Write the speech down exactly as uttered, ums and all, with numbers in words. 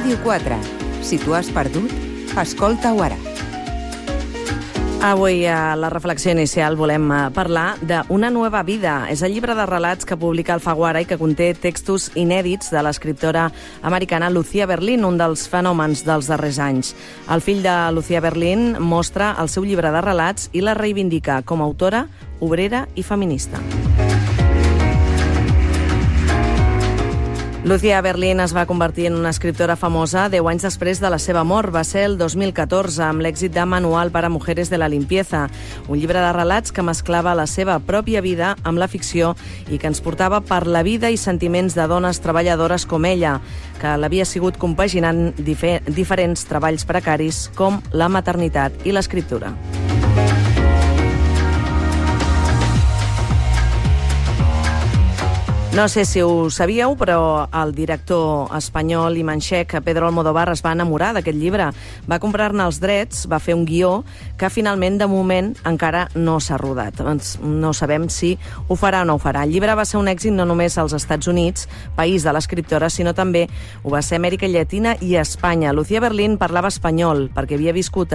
Ràdio quatre. Si tu has perdut, escolta-ho ara. Avui a la reflexió inicial volem parlar d'Una nova vida. És el llibre de relats que publica Alfaguara i que conté textos inèdits de l'escriptora americana Lucia Berlin, un dels fenòmens dels darrers anys. El fill de Lucia Berlin mostra el seu llibre de relats i la reivindica com a autora, obrera i feminista. Lucia Berlin es va convertir en una escriptora famosa deu anys després de la seva mort. Va ser el dos mil catorze, amb l'èxit de Manual para mujeres de la limpieza, un llibre de relats que mesclava la seva pròpia vida amb la ficció i que ens portava per la vida i sentiments de dones treballadores com ella, que l'havia sigut compaginant difer- diferents treballs precaris com la maternitat i l'escriptura. No sé si ho sabíeu, però el director espanyol i manxec Pedro Almodóvar es va enamorar d'aquest llibre. Va comprar-ne els drets, va fer un guió que finalment, de moment, encara no s'ha rodat. No sabem si ho farà o no ho farà. El llibre va ser un èxit no només als Estats Units, país de l'escriptora, sinó també ho va ser a Amèrica Llatina i a Espanya. Lucia Berlin parlava espanyol perquè havia viscut